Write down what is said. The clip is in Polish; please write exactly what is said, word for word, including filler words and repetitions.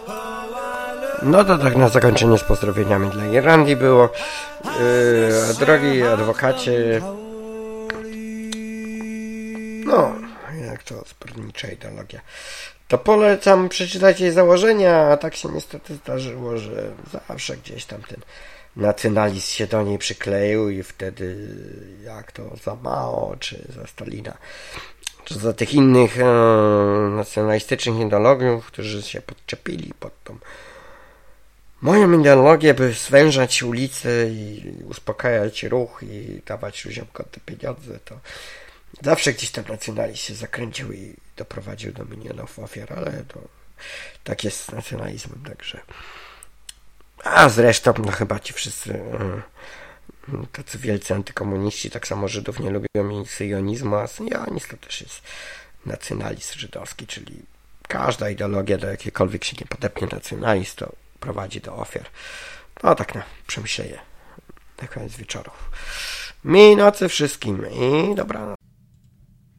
No to tak na zakończenie z pozdrowieniami dla Irlandii było. Yy, drogi adwokacie, no, jak to zbrodnicza ideologia, to polecam przeczytać jej założenia, a tak się niestety zdarzyło, że zawsze gdzieś tam ten nacjonalizm się do niej przykleił i wtedy jak to za Mao, czy za Stalina, czy za tych innych e, nacjonalistycznych ideologów, którzy się podczepili pod tą moją ideologię, by zwężać ulice i uspokajać ruch i dawać ludziom te pieniądze, to zawsze gdzieś ten nacjonalizm się zakręcił i doprowadził do milionów ofiar, ale to tak jest z nacjonalizmem, także. A zresztą, no chyba ci wszyscy yy, tacy wielcy antykomuniści tak samo Żydów nie lubią i syjonizmu, a syjonizm to też jest nacjonalizm żydowski, czyli każda ideologia, do jakiejkolwiek się nie podepnie nacjonalizm, to prowadzi do ofiar. No tak na przemyślenie. Na koniec wieczorów. Mi nocy wszystkim i dobranoc.